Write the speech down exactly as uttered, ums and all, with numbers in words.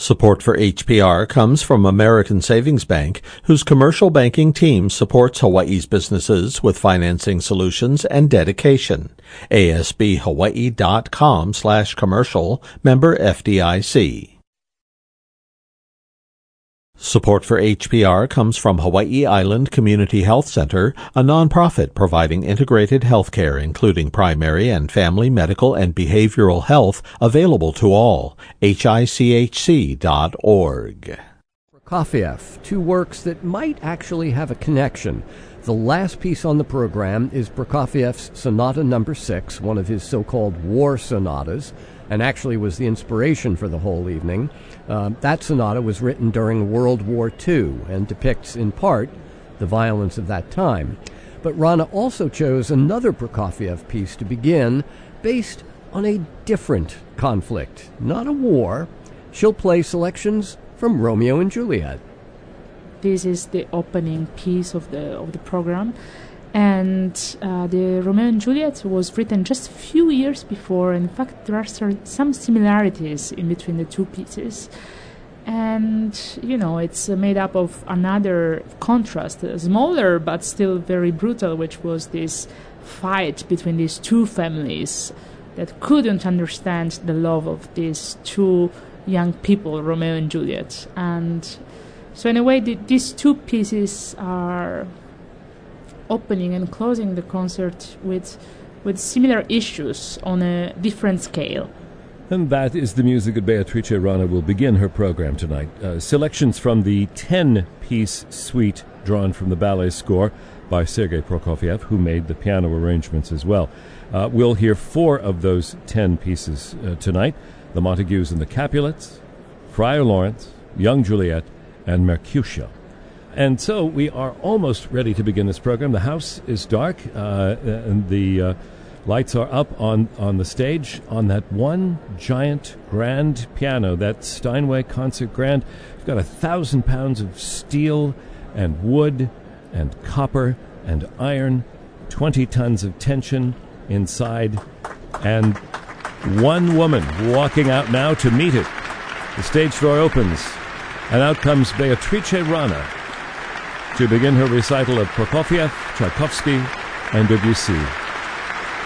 Support for H P R comes from American Savings Bank, whose commercial banking team supports Hawaii's businesses with financing solutions and dedication. A S B Hawaii dot com slash commercial, member F D I C. Support for H P R comes from Hawaii Island Community Health Center, a nonprofit providing integrated health care, including primary and family medical and behavioral health, available to all. H I C H C dot org. Prokofiev, two works that might actually have a connection. The last piece on the program is Prokofiev's Sonata Number Six, one of his so-called war sonatas, and actually was the inspiration for the whole evening. Uh, that sonata was written during World War Two and depicts, in part, the violence of that time. But Rana also chose another Prokofiev piece to begin, based on a different conflict, not a war. She'll play selections from Romeo and Juliet. This is the opening piece of the of the program. And uh, the Romeo and Juliet was written just a few years before. In fact, there are some similarities in between the two pieces. And, you know, it's made up of another contrast, uh, smaller but still very brutal, which was this fight between these two families that couldn't understand the love of these two young people, Romeo and Juliet. And so in a way, th- these two pieces are opening and closing the concert with with similar issues on a different scale. And that is the music that Beatrice Rana will begin her program tonight. Uh, selections from the ten-piece suite drawn from the ballet score by Sergei Prokofiev, who made the piano arrangements as well. Uh, we'll hear four of those ten pieces uh, tonight: the Montagues and the Capulets, Friar Lawrence, Young Juliet, and Mercutio. And so we are almost ready to begin this program. The house is dark, uh, and the uh, lights are up on, on the stage on that one giant grand piano, that Steinway Concert Grand. We've got a thousand pounds of steel and wood and copper and iron, twenty tons of tension inside, and one woman walking out now to meet it. The stage door opens, and out comes Beatrice Rana to begin her recital of Prokofiev, Tchaikovsky, and Debussy.